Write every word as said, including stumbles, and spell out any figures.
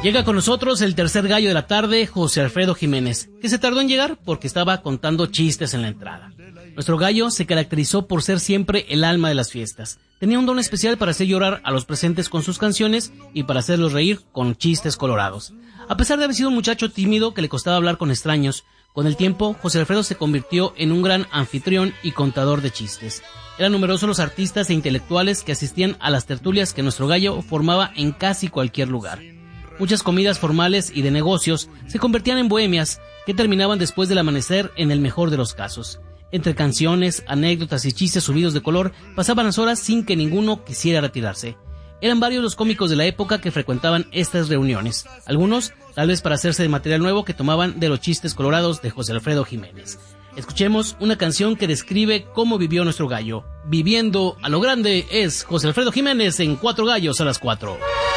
Llega con nosotros el tercer gallo de la tarde, José Alfredo Jiménez, que se tardó en llegar porque estaba contando chistes en la entrada. Nuestro gallo se caracterizó por ser siempre el alma de las fiestas. Tenía un don especial para hacer llorar a los presentes con sus canciones y para hacerlos reír con chistes colorados. A pesar de haber sido un muchacho tímido que le costaba hablar con extraños, con el tiempo José Alfredo se convirtió en un gran anfitrión y contador de chistes. Eran numerosos los artistas e intelectuales que asistían a las tertulias que nuestro gallo formaba en casi cualquier lugar. Muchas comidas formales y de negocios se convertían en bohemias que terminaban después del amanecer en el mejor de los casos. Entre canciones, anécdotas y chistes subidos de color pasaban las horas sin que ninguno quisiera retirarse. Eran varios los cómicos de la época que frecuentaban estas reuniones, algunos tal vez para hacerse de material nuevo que tomaban de los chistes colorados de José Alfredo Jiménez. Escuchemos una canción que describe cómo vivió nuestro gallo. Viviendo a lo grande es José Alfredo Jiménez en Cuatro Gallos a las Cuatro.